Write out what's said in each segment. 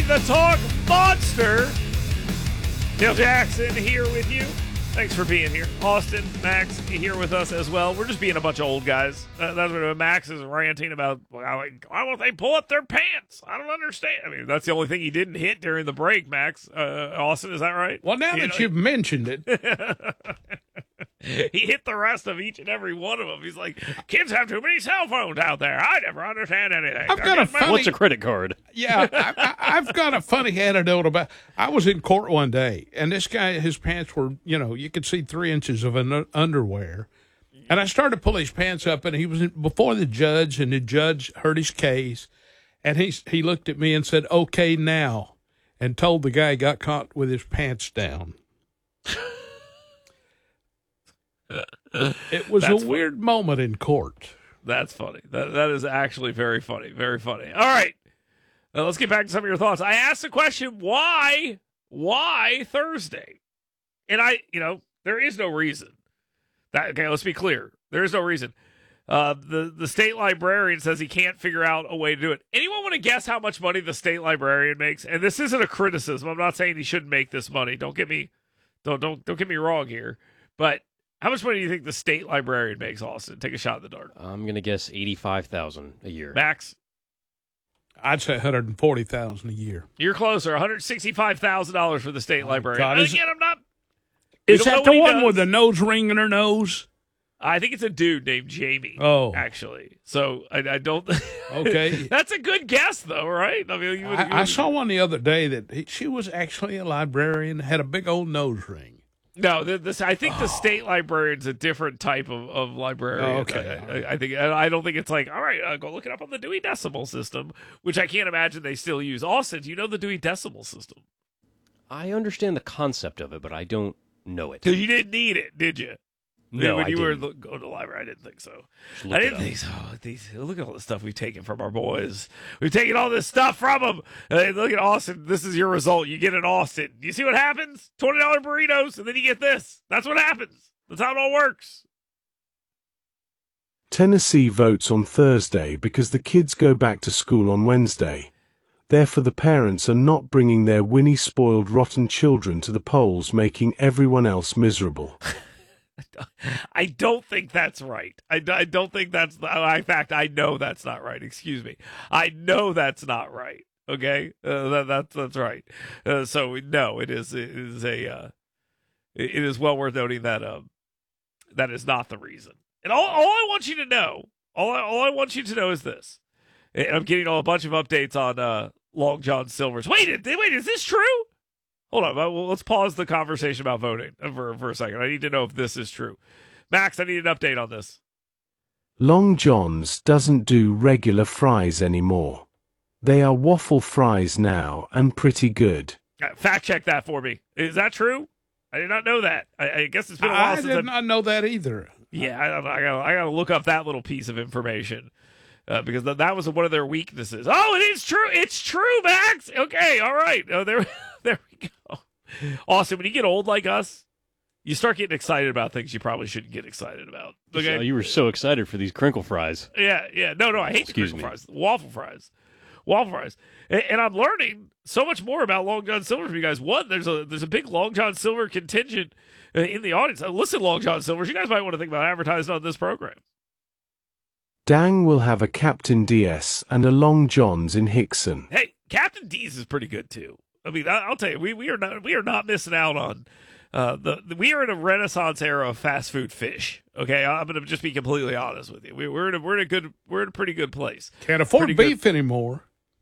the talk monster. Neil Jackson here with you. Thanks for being here. Austin, Max here with us as well. We're just being a bunch of old guys. That's what Max is ranting about. Why won't they pull up their pants? I don't understand. I mean, that's the only thing he didn't hit during the break, Max. Austin, is that right? Well, now that you've mentioned it. He hit the rest of each and every one of them. He's like, kids have too many cell phones out there. I never understand anything. What's a credit card? Yeah, I've got a funny anecdote about. I was in court one day, and this guy, his pants were, you could see 3 inches of underwear. And I started to pull his pants up, and he was before the judge, and the judge heard his case, and he looked at me and said, "Okay, now," and told the guy he got caught with his pants down. It was a weird moment in court. That's funny. That is actually very funny. Very funny. All right. Let's get back to some of your thoughts. I asked the question, why Thursday? And there is no reason. Okay, let's be clear. There is no reason. The state librarian says he can't figure out a way to do it. Anyone want to guess how much money the state librarian makes? And this isn't a criticism. I'm not saying he shouldn't make this money. Don't get me wrong here. But how much money do you think the state librarian makes, Austin? Take a shot in the dark. I'm going to guess $85,000 a year. Max? I'd say $140,000 a year. You're closer. $165,000 for the state librarian. God, again, I'm not. Is that the one with the nose ring in her nose? I think it's a dude named Jamie. Oh, actually. So I don't. Okay, that's a good guess, though, right? I mean, I saw one the other day that she was actually a librarian, had a big old nose ring. No, I think the state librarian's a different type of librarian. Oh, okay. I don't think it's like, all right, go look it up on the Dewey Decimal System, which I can't imagine they still use. Austin, do you know the Dewey Decimal System? I understand the concept of it, but I don't know it. Because you didn't need it, did you? No, when I you were didn't. going to the library, I didn't think so. I didn't think so. Look at all the stuff we've taken from our boys. We've taken all this stuff from them. Look at Austin. This is your result. You get an Austin. You see what happens? $20 burritos, and then you get this. That's what happens. That's how it all works. Tennessee votes on Thursday because the kids go back to school on Wednesday. Therefore, the parents are not bringing their Winnie spoiled rotten children to the polls, making everyone else miserable. I don't think that's right. I don't think that's. In fact, I know that's not right. Excuse me. I know that's not right. Okay, that's right. So no, it is well worth noting that that is not the reason. And all I want you to know, all I want you to know is this. And I'm getting a bunch of updates on Long John Silver's. Wait, is this true? Hold on. Well, let's pause the conversation about voting for a second. I need to know if this is true. Max, I need an update on this. Long John's doesn't do regular fries anymore. They are waffle fries now and pretty good. Fact check that for me. Is that true? I did not know that. I guess it's been a while since I did not know that either. Yeah, I gotta look up that little piece of information. Because that was one of their weaknesses. Oh, it is true. It's true, Max. Okay, all right. Oh, there we go. Austin, when you get old like us, you start getting excited about things you probably shouldn't get excited about. Okay, you were so excited for these crinkle fries. Yeah. No, I hate the crinkle fries. Waffle fries. And I'm learning so much more about Long John Silver from you guys. One, there's a big Long John Silver contingent in the audience. Listen, Long John Silvers, you guys might want to think about advertising on this program. Dang will have a Captain DS and a Long John's in Hickson. Hey, Captain D's is pretty good too. I mean, I'll tell you, we are not missing out on we are in a Renaissance era of fast food fish. Okay, I'm going to just be completely honest with you. We're in a pretty good place. Can't afford beef anymore.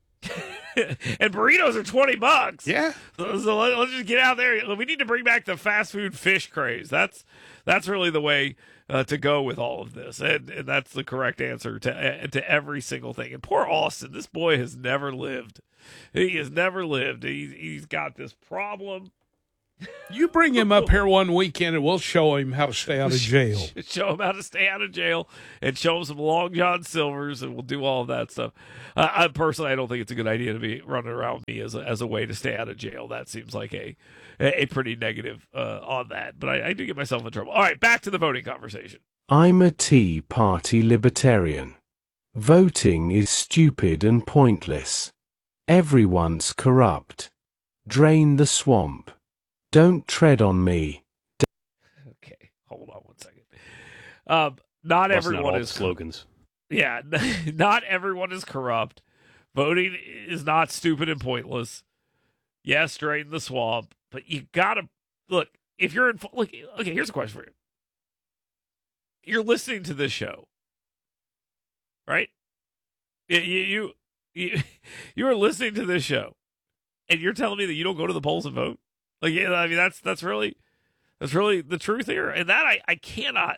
And burritos are $20. Yeah. So let's just get out there. We need to bring back the fast food fish craze. That's really the way to go with all of this, and that's the correct answer to every single thing. And poor Austin, this boy has never lived. He has never lived. He's got this problem. You bring him up here one weekend, and we'll show him how to stay out of jail. Show him how to stay out of jail, and show him some Long John Silvers, and we'll do all of that stuff. I personally, I don't think it's a good idea to be running around with me as a way to stay out of jail. That seems like a pretty negative on that. But I do get myself in trouble. All right, back to the voting conversation. I'm a Tea Party libertarian. Voting is stupid and pointless. Everyone's corrupt. Drain the swamp. Don't tread on me. Okay, hold on one second. Not Busting out everyone all is the slogans. Yeah, not everyone is corrupt. Voting is not stupid and pointless. Yes, drain the swamp, but you gotta look. If you're in, look, okay, here's a question for you. You're listening to this show, right? You are listening to this show, and you're telling me that you don't go to the polls and vote. Like, yeah, I mean, that's really the truth here, and that I cannot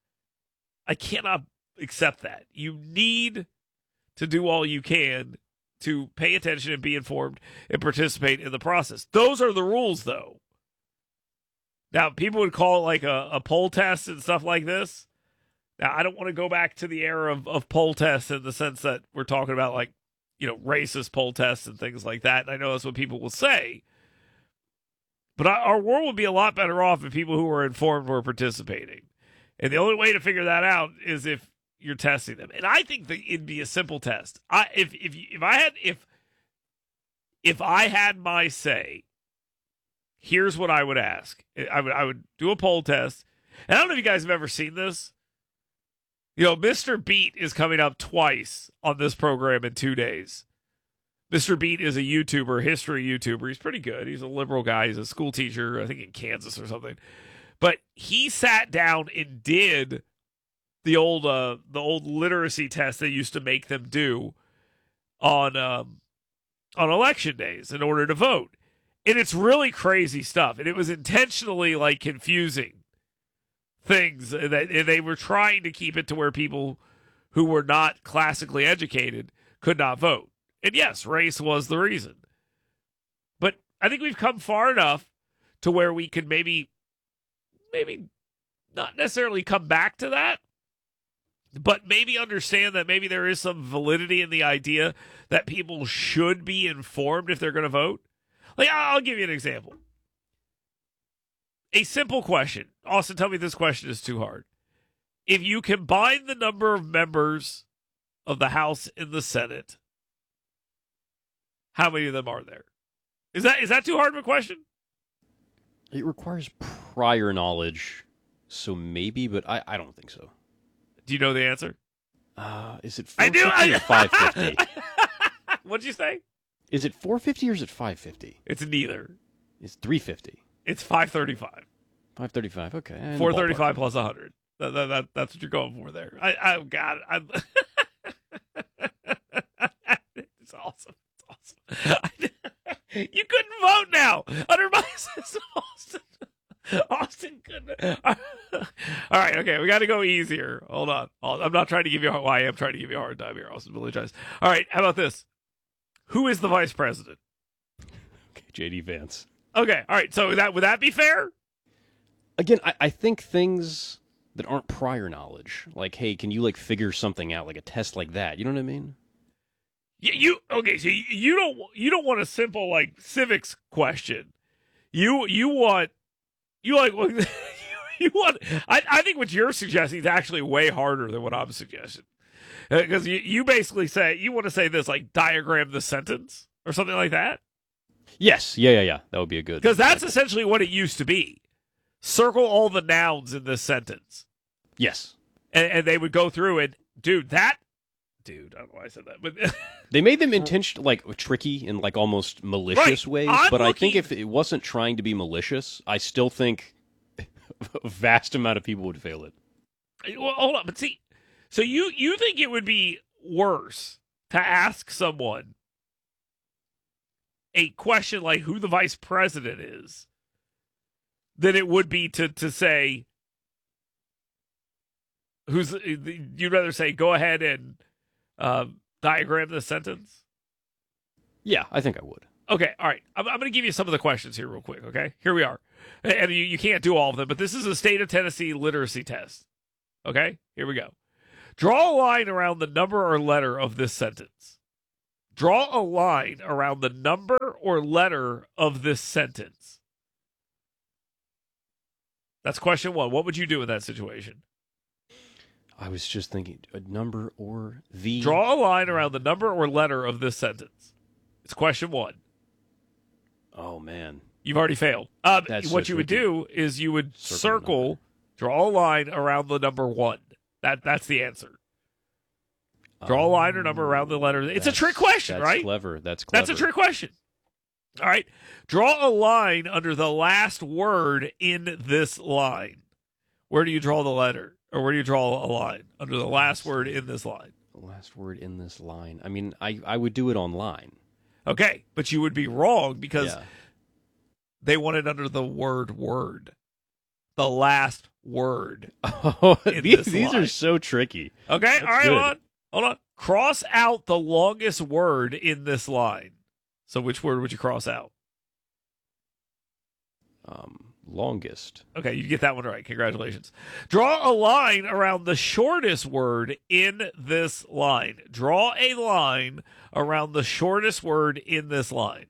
accept that. You need to do all you can to pay attention and be informed and participate in the process. Those are the rules, though. Now, people would call it like a poll test and stuff like this. Now, I don't want to go back to the era of poll tests in the sense that we're talking about, like, racist poll tests and things like that. And I know that's what people will say. But our world would be a lot better off if people who were informed were participating. And the only way to figure that out is if you're testing them. And I think that it'd be a simple test. If I had my say, here's what I would ask. I would do a poll test. And I don't know if you guys have ever seen this. Mr. Beat is coming up twice on this program in 2 days. Mr. Beat is a YouTuber, history YouTuber. He's pretty good. He's a liberal guy. He's a school teacher, I think in Kansas or something. But he sat down and did the old literacy test they used to make them do on election days in order to vote. And it's really crazy stuff. And it was intentionally like confusing things that they were trying to keep it to where people who were not classically educated could not vote. And yes, race was the reason. But I think we've come far enough to where we could maybe not necessarily come back to that, but maybe understand that maybe there is some validity in the idea that people should be informed if they're going to vote. Like, I'll give you an example. A simple question. Austin, tell me this question is too hard. If you combine the number of members of the House and the Senate, how many of them are there? Is that too hard of a question? It requires prior knowledge, so maybe, but I don't think so. Do you know the answer? Is it 450 I do. or 550? What'd you say? Is it 450 or is it 550? It's neither. It's 350. It's 535. 535. Okay. 435 plus 100. That's what you're going for there. I got it. It's awesome. It's awesome. You couldn't vote now under my system, Austin. Austin couldn't. All right, okay, we got to go easier. Hold on. I'm not trying to give you I am trying to give you a hard time here, Austin. Really tries. All right, how about this? Who is the vice president? Okay, J.D. Vance. Okay, all right. So would that be fair? Again, I think things that aren't prior knowledge, like, hey, can you figure something out, like a test like that? You know what I mean? Okay? So you don't want a simple civics question. You want. I think what you're suggesting is actually way harder than what I'm suggesting. Because you basically you want to say this, diagram the sentence or something like that. Yes. Yeah. That would be a good. Because that's essentially what it used to be. Circle all the nouns in this sentence. Yes. And they would go through and, I don't know why I said that, but they made them tricky and almost malicious ways. But I think if it wasn't trying to be malicious, I still think a vast amount of people would fail it. Well, hold on, but see, so you think it would be worse to ask someone a question like who the vice president is than it would be to say you'd rather say go ahead and diagram the sentence? Yeah, I think I would. Okay, all right. I'm going to give you some of the questions here real quick, okay? Here we are. And you can't do all of them, but this is a state of Tennessee literacy test. Okay? Here we go. Draw a line around the number or letter of this sentence. Draw a line around the number or letter of this sentence. That's question one. What would you do in that situation? I was just thinking a number or the... Draw a line around the number or letter of this sentence. It's question 1. Oh, man. You've already failed. That's what so you would tricky. do is you would Circle draw a line around the number 1. That's the answer. Draw a line or number around the letter. It's a trick question, right? Clever. That's That's a trick question. All right. Draw a line under the last word in this line. Where do you draw the letter? Or where do you draw a line under the last word in this line? The last word in this line. I mean, I would do it online. Okay. But you would be wrong because Yeah. they want it under the word. The last word. Oh, In these this are line. so tricky. Okay. That's All right. good. Hold on. Cross out the longest word in this line. So which word would you cross out? Longest. Okay, you get that one right. Congratulations. Draw a line around the shortest word in this line. Draw a line around the shortest word in this line.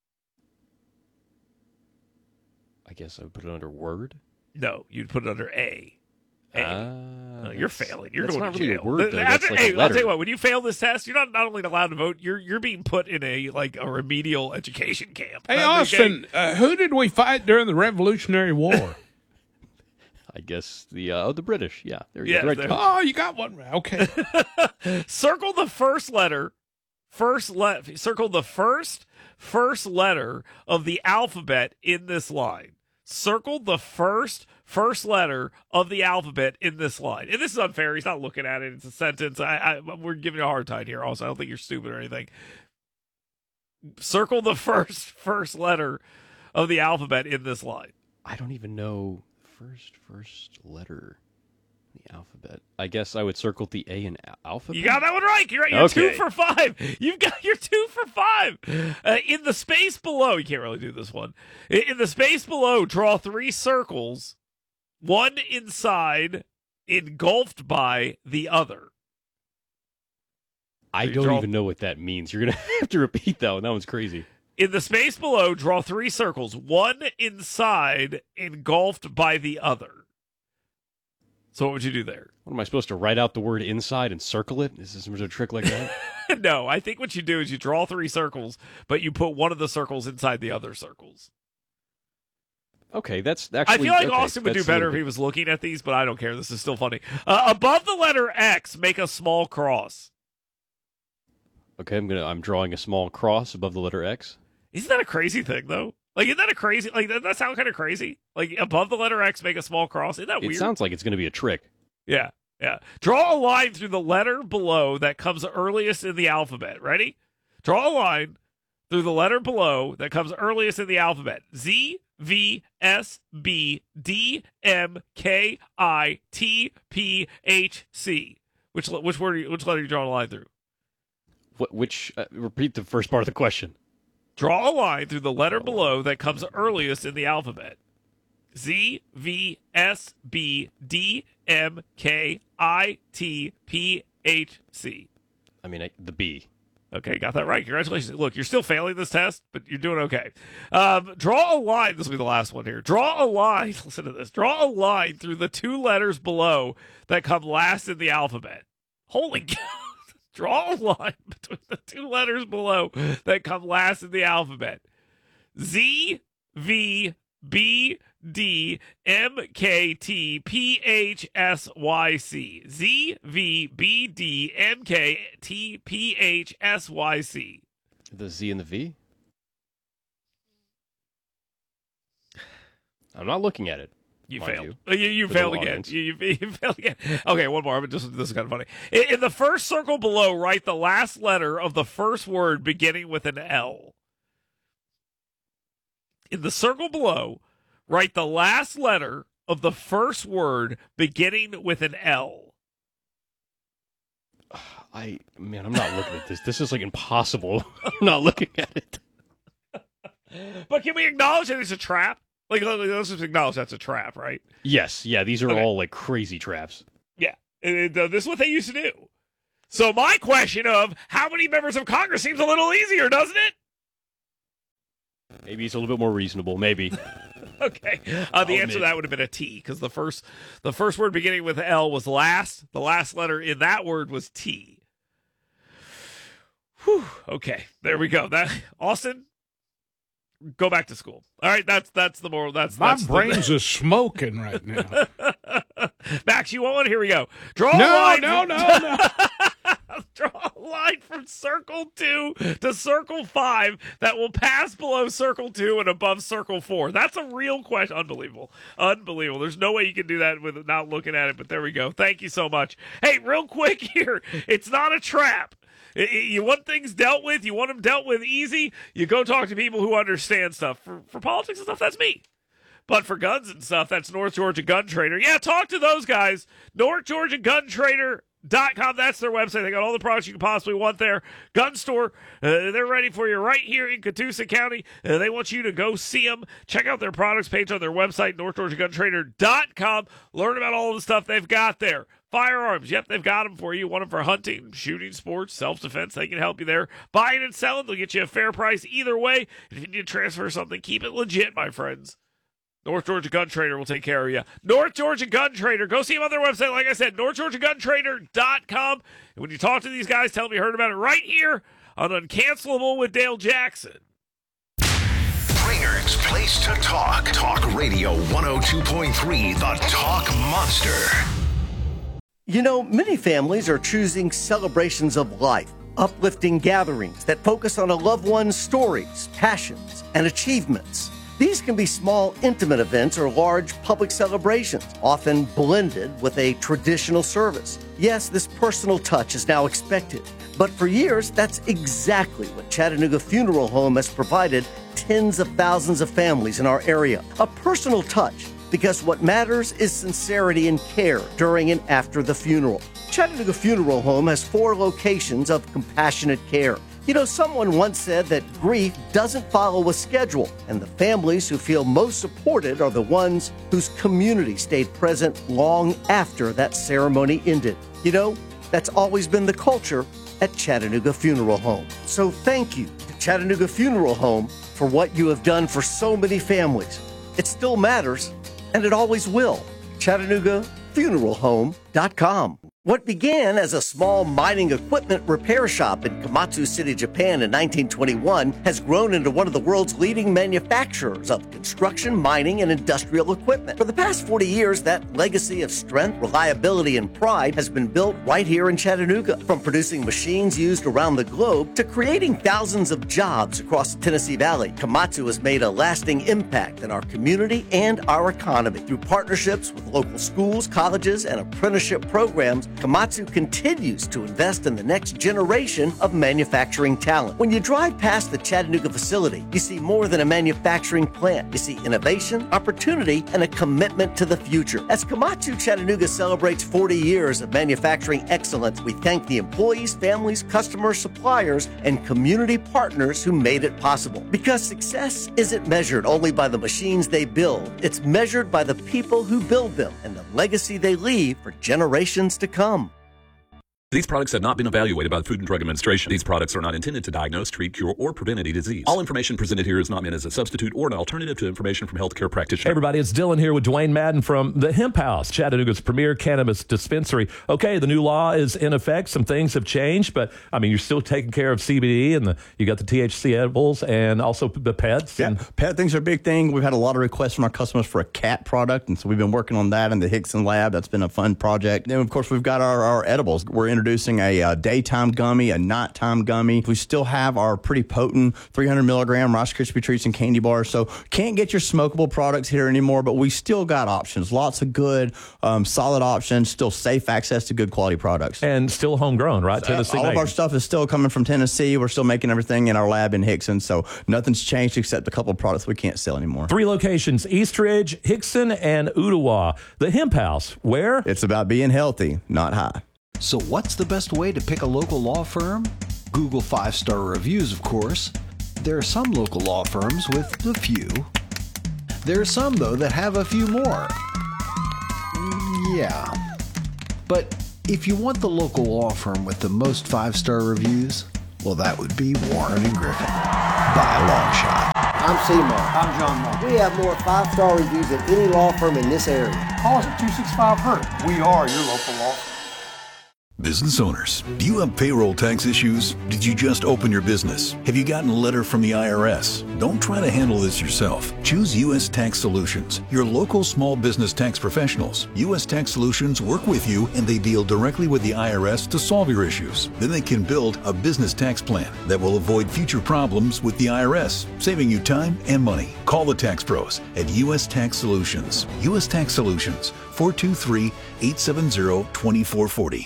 I guess I would put it under word. No, you'd put it under A. No, you're failing. You're that's going not to really jail. a word, though. That's like a Hey, I'll letter. tell you what. When you fail this test, you're not only allowed to vote. You're being put in a remedial education camp. Hey, That's Austin, who did we fight during the Revolutionary War? I guess the British. Yeah, there you Yeah, go. Right. there- Oh, you got one right. Okay. Circle the first letter. Circle the first letter of the alphabet in this line. Circle the first letter of the alphabet in this line. And this is unfair. He's not looking at it. It's a sentence. We're giving you a hard time here. Also, I don't think you're stupid or anything. Circle the first letter of the alphabet in this line. I don't even know first letter in the alphabet. I guess I would circle the A in alphabet. You got that one right. You're right. You're Okay. 2 for 5. You've got your 2 for 5. In the space below, you can't really do this one. In the space below, draw 3 circles, one inside, engulfed by the other. I You don't draw- even know what that means. You're gonna have to repeat that one. That one's crazy. In the space below, draw 3 circles, one inside, engulfed by the other. So what would you do there? What am I supposed to write out the word inside and circle it? Is this some sort of trick like that? No, I think what you do is you draw 3 circles, but you put one of the circles inside the other circles. Okay, that's actually. I feel like okay, Austin would do that's a better if little he was looking at these, but I don't care. This is still funny. Above the letter X, make a small cross. bit- Okay, I'm drawing a small cross above the letter X. Isn't that a crazy thing, though? Like, isn't that a crazy? Like, doesn't that sound kind of crazy? Like, above the letter X, make a small cross. Isn't that It weird? sounds like it's going to be a trick. Yeah. Draw a line through the letter below that comes earliest in the alphabet. Ready? Draw a line through the letter below that comes earliest in the alphabet. Z, V, S, B, D, M, K, I, T, P, H, C. Which letter are you drawing a line through? Repeat the first part of the question. Draw a line through the letter below that comes earliest in the alphabet. Z, V, S, B, D, M, K, I, T, P, H, C. I mean, the B. Okay, got that right. Congratulations. Look, you're still failing this test, but you're doing okay. Draw a line. This will be the last one here. Draw a line. Listen to this. Draw a line through the 2 letters below that come last in the alphabet. Holy cow. Draw a line between the 2 letters below that come last in the alphabet. Z, V, B, D, M, K, T, P, H, S, Y, C. Z, V, B, D, M, K, T, P, H, S, Y, C. The Z and the V? I'm not looking at it. You Mind failed. you. You For the failed again. audience. You failed again. Okay, one more. This is kind of funny. In the first circle below, write the last letter of the first word beginning with an L. In the circle below, write the last letter of the first word beginning with an L. I'm not looking at this. This is like impossible. I'm not looking at it. But can we acknowledge that it's a trap? Like, let's just acknowledge that's a trap, right? Yes, yeah, these are Okay. all like crazy traps. Yeah. This is what they used to do. So my question of how many members of Congress seems a little easier, doesn't it? Maybe it's a little bit more reasonable. Maybe. Okay. The answer to admit. that would have been a T, because the first word beginning with L was last. The last letter in that word was T. Whew, okay, there we go. That Austin, go back to school. All right, that's the moral. My brains are smoking right now. Max, you want one? Here we go. Draw a line. No. Draw a line from circle 2 to circle 5 that will pass below circle 2 and above circle 4. That's a real question. Unbelievable. There's no way you can do that without looking at it, but there we go. Thank you so much. Hey, real quick here. It's not a trap. You want things dealt with. You want them dealt with easy. You go talk to people who understand stuff. For politics and stuff, that's me. But for guns and stuff, that's North Georgia Gun Trader. Yeah, talk to those guys. NorthGeorgiaGunTrader.com. That's their website. They got all the products you could possibly want there. Gun store. They're ready for you right here in Catoosa County. They want you to go see them. Check out their products page on their website, NorthGeorgiaGunTrader.com. Learn about all the stuff they've got there. Firearms, yep, they've got them for you. Want them for hunting, shooting, sports, self-defense. They can help you there. Buying and selling, they'll get you a fair price either way. If you need to transfer something, keep it legit, my friends. North Georgia Gun Trader will take care of you. North Georgia Gun Trader. Go see them on their website. Like I said, NorthGeorgiaGunTrader.com. And when you talk to these guys, tell them you heard about it right here on Uncancelable with Dale Jackson. Brainerd's place to talk. Talk Radio 102.3, the Talk Monster. You know, many families are choosing celebrations of life, uplifting gatherings that focus on a loved one's stories, passions, and achievements. These can be small, intimate events or large public celebrations, often blended with a traditional service. Yes, this personal touch is now expected, but for years, that's exactly what Chattanooga Funeral Home has provided tens of thousands of families in our area. A personal touch, because what matters is sincerity and care during and after the funeral. Chattanooga Funeral Home has 4 locations of compassionate care. You know, someone once said that grief doesn't follow a schedule, and the families who feel most supported are the ones whose community stayed present long after that ceremony ended. You know, that's always been the culture at Chattanooga Funeral Home. So thank you to Chattanooga Funeral Home for what you have done for so many families. It still matters, and it always will. ChattanoogaFuneralHome.com. What began as a small mining equipment repair shop in Komatsu City, Japan in 1921 has grown into one of the world's leading manufacturers of construction, mining, and industrial equipment. For the past 40 years, that legacy of strength, reliability, and pride has been built right here in Chattanooga. From producing machines used around the globe to creating thousands of jobs across the Tennessee Valley, Komatsu has made a lasting impact in our community and our economy. Through partnerships with local schools, colleges, and apprenticeship programs, Komatsu continues to invest in the next generation of manufacturing talent. When you drive past the Chattanooga facility, you see more than a manufacturing plant. You see innovation, opportunity, and a commitment to the future. As Komatsu Chattanooga celebrates 40 years of manufacturing excellence, we thank the employees, families, customers, suppliers, and community partners who made it possible. Because success isn't measured only by the machines they build, it's measured by the people who build them and the legacy they leave for generations to come. These products have not been evaluated by the Food and Drug Administration. These products are not intended to diagnose, treat, cure, or prevent any disease. All information presented here is not meant as a substitute or an alternative to information from healthcare practitioners. Hey everybody, it's Dylan here with Dwayne Madden from the Hemp House, Chattanooga's premier cannabis dispensary. Okay, the new law is in effect. Some things have changed, but I mean, you're still taking care of CBD and you got the THC edibles and also the pets. Yeah, pet things are a big thing. We've had a lot of requests from our customers for a cat product, and so we've been working on that in the Hickson lab. That's been a fun project. Then, of course, we've got our edibles. We're introducing a daytime gummy, a nighttime gummy. We still have our pretty potent 300 milligram Rice Krispie treats and candy bars. So can't get your smokable products here anymore, but we still got options. Lots of good, solid options, still safe access to good quality products. And still homegrown, right? Tennessee all of our stuff is still coming from Tennessee. We're still making everything in our lab in Hickson. So nothing's changed except a couple of products we can't sell anymore. 3 locations, Eastridge, Hickson, and Ooltewah. The Hemp House, where? It's about being healthy, not high. So what's the best way to pick a local law firm? Google 5-star reviews, of course. There are some local law firms with a few. There are some, though, that have a few more. Yeah. But if you want the local law firm with the most 5-star reviews, well, that would be Warren & Griffin. By a long shot. I'm Seymour. I'm John Moore. We have more 5-star reviews than any law firm in this area. Call us at 265-HURT. We are your local law firm. Business owners, do you have payroll tax issues? Did you just open your business? Have you gotten a letter from the IRS? Don't try to handle this yourself. Choose U.S. Tax Solutions, your local small business tax professionals. U.S. Tax Solutions work with you and they deal directly with the IRS to solve your issues. Then they can build a business tax plan that will avoid future problems with the IRS, saving you time and money. Call the tax pros at U.S. Tax Solutions. U.S. Tax Solutions, 423-870-2440.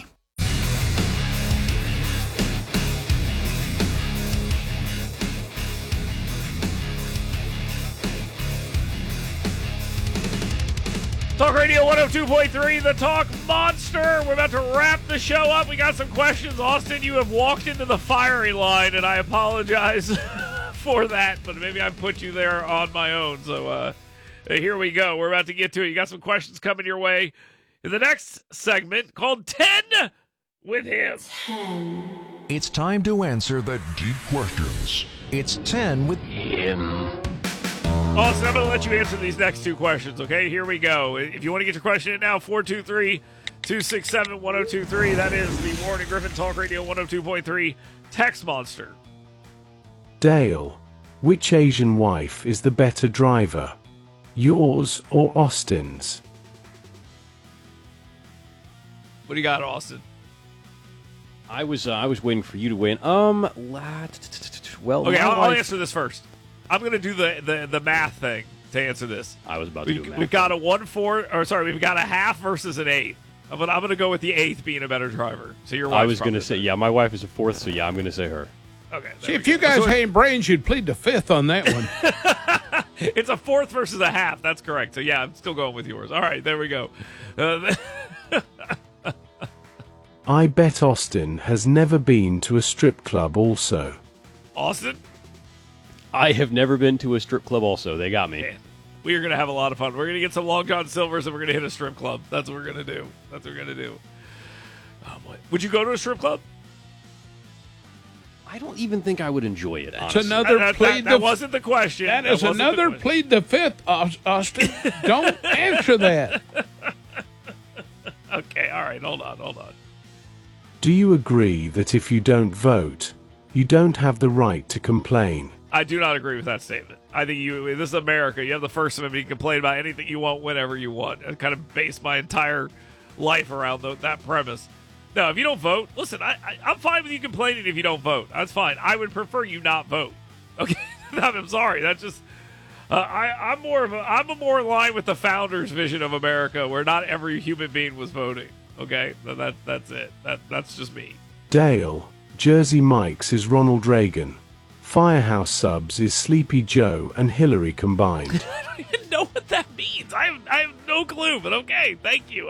Talk Radio 102.3, the Talk Monster. We're about to wrap the show up. We got some questions. Austin, you have walked into the firing line, and I apologize for that, but maybe I put you there on my own. So here we go. We're about to get to it. You got some questions coming your way in the next segment called 10 with him. 10. It's time to answer the deep questions. It's 10 with him. Austin, I'm going to let you answer these next two questions, okay? Here we go. If you want to get your question in now, 423-267-1023. That is the Warren and Griffin Talk Radio 102.3 Text Monster. Dale, which Asian wife is the better driver? Yours or Austin's? What do you got, Austin? I was waiting for you to win. Well, okay, I'll answer this first. I'm going to do the math thing to answer this. I was about to do math. We've got a 1/4, or sorry, we've got a half versus an eighth. I'm going to go with the eighth being a better driver. So your wife. I was going to say, yeah, my wife is a fourth, so yeah, I'm going to say her. Okay. See, if you guys had brains, you'd plead the fifth on that one. It's a fourth versus a half. That's correct. So yeah, I'm still going with yours. All right, there we go. I bet Austin has never been to a strip club also. Austin? I have never been to a strip club also. They got me. Man, we are going to have a lot of fun. We're going to get some Long John Silvers and we're going to hit a strip club. That's what we're going to do. That's what we're going to do. Oh, boy. Would you go to a strip club? I don't even think I would enjoy it, honestly. It's another that wasn't the question. That is another plead the fifth, Austin. Don't answer that. Okay, all right. Hold on. Do you agree that if you don't vote, you don't have the right to complain? I do not agree with that statement. I think this is America. You have the First Amendment. You can complain about anything you want, whenever you want. I kind of base my entire life around that premise. No, if you don't vote, listen, I'm fine with you complaining if you don't vote. That's fine. I would prefer you not vote. Okay? I'm sorry. That's just... I'm more in line with the founders' vision of America, where not every human being was voting. Okay? That's it. That's just me. Dale, Jersey Mike's is Ronald Reagan. Firehouse Subs is Sleepy Joe and Hillary combined. I don't even know what that means. I have no clue, but okay, thank you.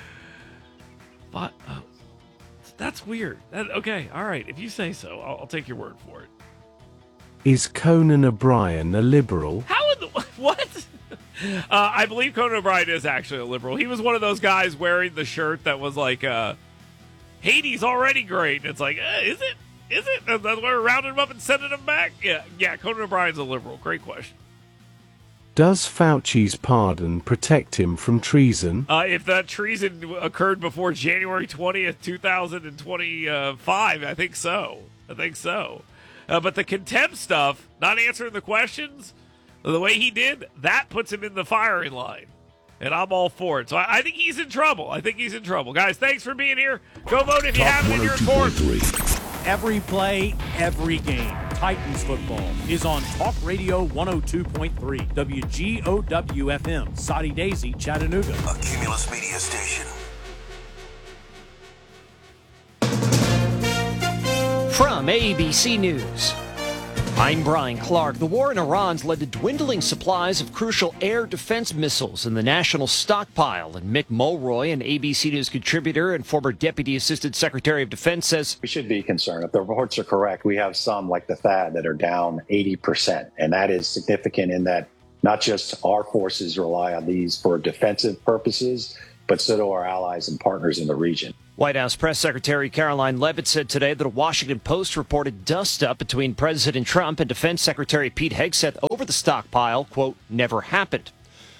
That's weird. Okay, all right. If you say so, I'll take your word for it. Is Conan O'Brien a liberal? How in the... What? I believe Conan O'Brien is actually a liberal. He was one of those guys wearing the shirt that was like, Haiti's already great. And it's like, is it? Is it? That's why we're rounding him up and sending him back? Yeah, Conan O'Brien's a liberal. Great question. Does Fauci's pardon protect him from treason? If that treason occurred before January 20th, 2025, I think so. But the contempt stuff, not answering the questions, the way he did, that puts him in the firing line. And I'm all for it. So I think he's in trouble. Guys, thanks for being here. Go vote if you haven't and you're informed. Every play, every game. Titans football is on Talk Radio 102.3 WGOW-FM, Soddy Daisy, Chattanooga. A Cumulus Media Station. From ABC News, I'm Brian Clark. The war in Iran's led to dwindling supplies of crucial air defense missiles in the national stockpile. And Mick Mulroy, an ABC News contributor and former Deputy Assistant Secretary of Defense, says we should be concerned. If the reports are correct, we have some, like the THAAD, that are down 80%. And that is significant in that not just our forces rely on these for defensive purposes, but so do our allies and partners in the region. White House Press Secretary Caroline Leavitt said today that a Washington Post reported dust-up between President Trump and Defense Secretary Pete Hegseth over the stockpile, quote, never happened.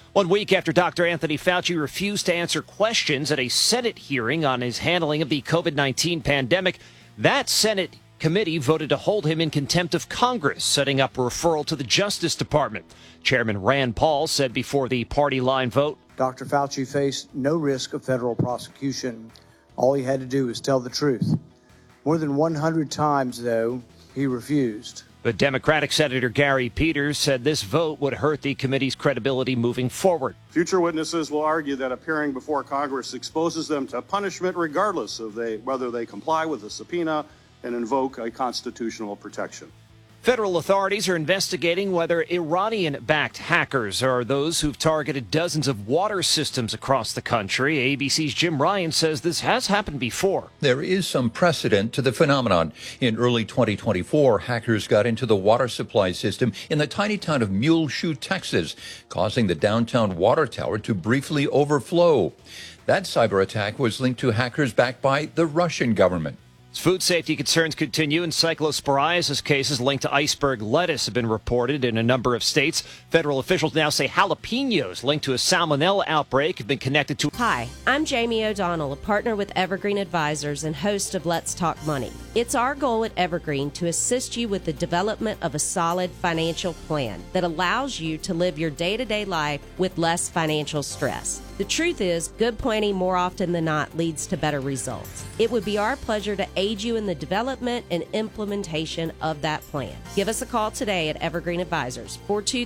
1 week after Dr. Anthony Fauci refused to answer questions at a Senate hearing on his handling of the COVID-19 pandemic, that Senate committee voted to hold him in contempt of Congress, setting up a referral to the Justice Department. Chairman Rand Paul said before the party line vote, Dr. Fauci faced no risk of federal prosecution. All he had to do was tell the truth. More than 100 times, though, he refused. But Democratic Senator Gary Peters said this vote would hurt the committee's credibility moving forward. Future witnesses will argue that appearing before Congress exposes them to punishment regardless of whether they comply with the subpoena and invoke a constitutional protection. Federal authorities are investigating whether Iranian-backed hackers are those who've targeted dozens of water systems across the country. ABC's Jim Ryan says this has happened before. There is some precedent to the phenomenon. In early 2024, hackers got into the water supply system in the tiny town of Muleshoe, Texas, causing the downtown water tower to briefly overflow. That cyber attack was linked to hackers backed by the Russian government. Food safety concerns continue, and cyclosporiasis cases linked to iceberg lettuce have been reported in a number of states. Federal officials now say jalapenos linked to a salmonella outbreak have been connected to... Hi, I'm Jamie O'Donnell, a partner with Evergreen Advisors and host of Let's Talk Money. It's our goal at Evergreen to assist you with the development of a solid financial plan that allows you to live your day-to-day life with less financial stress. The truth is, good planning more often than not leads to better results. It would be our pleasure to aid you in the development and implementation of that plan. Give us a call today at Evergreen Advisors,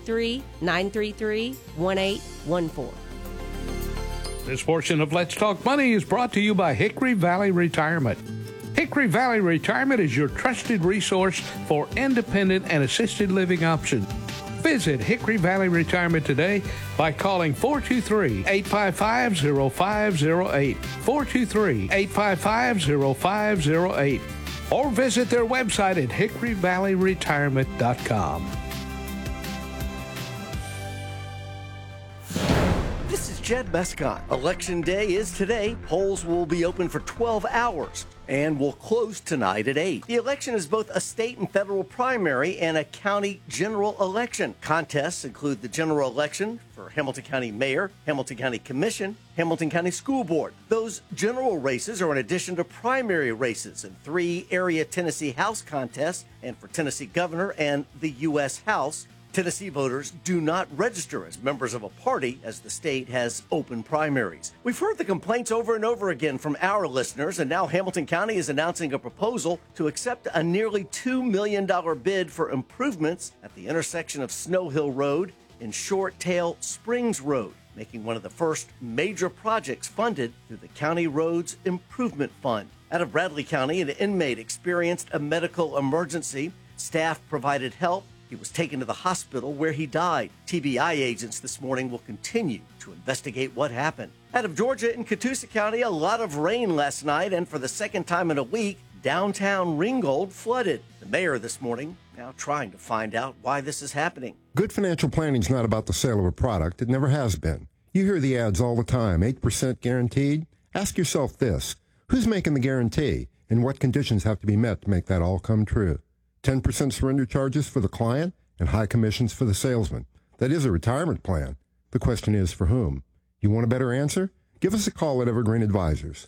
423-933-1814. This portion of Let's Talk Money is brought to you by Hickory Valley Retirement. Hickory Valley Retirement is your trusted resource for independent and assisted living options. Visit Hickory Valley Retirement today by calling 423-855-0508, 423-855-0508, or visit their website at hickoryvalleyretirement.com. This is Jed Mescott. Election day is today. Polls will be open for 12 hours and will close tonight at 8. The election is both a state and federal primary and a county general election. Contests include the general election for Hamilton County Mayor, Hamilton County Commission, Hamilton County School Board. Those general races are in addition to primary races in 3 area Tennessee House contests and for Tennessee Governor and the U.S. House. Tennessee voters do not register as members of a party as the state has open primaries. We've heard the complaints over and over again from our listeners, and now Hamilton County is announcing a proposal to accept a nearly $2 million bid for improvements at the intersection of Snow Hill Road and Short Tail Springs Road, making one of the first major projects funded through the County Roads Improvement Fund. Out of Bradley County, an inmate experienced a medical emergency. Staff provided help. He was taken to the hospital where he died. TBI agents this morning will continue to investigate what happened. Out of Georgia in Catoosa County, a lot of rain last night, and for the second time in a week, downtown Ringgold flooded. The mayor this morning now trying to find out why this is happening. Good financial planning is not about the sale of a product. It never has been. You hear the ads all the time, 8% guaranteed. Ask yourself this, who's making the guarantee and what conditions have to be met to make that all come true? 10% surrender charges for the client and high commissions for the salesman. That is a retirement plan. The question is for whom? You want a better answer? Give us a call at Evergreen Advisors,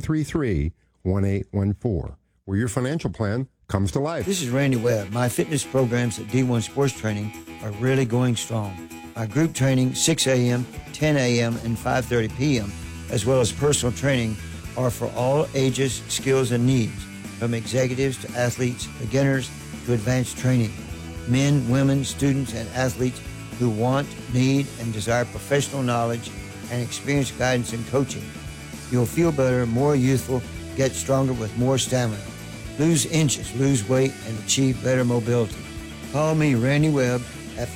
933-1814, where your financial plan comes to life. This is Randy Webb. My fitness programs at D1 Sports Training are really going strong. My group training, 6 a.m., 10 a.m., and 5:30 p.m., as well as personal training, are for all ages, skills, and needs, from executives to athletes, beginners to advanced training. Men, women, students, and athletes who want, need, and desire professional knowledge and experienced guidance and coaching. You'll feel better, more youthful, get stronger with more stamina. Lose inches, lose weight, and achieve better mobility. Call me, Randy Webb, at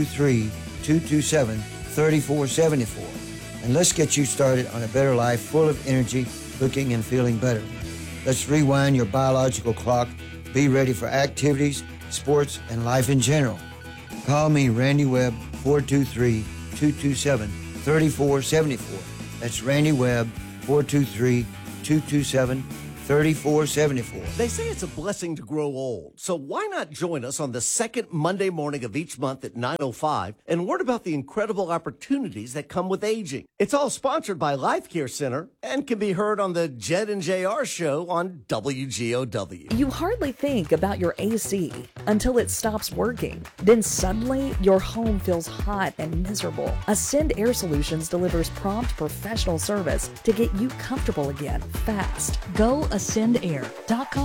423-227-3474. And let's get you started on a better life full of energy, looking and feeling better. Let's rewind your biological clock, be ready for activities, sports, and life in general. Call me, Randy Webb, 423-227-3474. That's Randy Webb, 423-227-3474. 3474. They say it's a blessing to grow old, so why not join us on the second Monday morning of each month at 9:05 and learn about the incredible opportunities that come with aging. It's all sponsored by Life Care Center and can be heard on the Jed and JR show on WGOW. You hardly think about your AC until it stops working. Then suddenly, your home feels hot and miserable. Ascend Air Solutions delivers prompt professional service to get you comfortable again fast. Go ascendair.com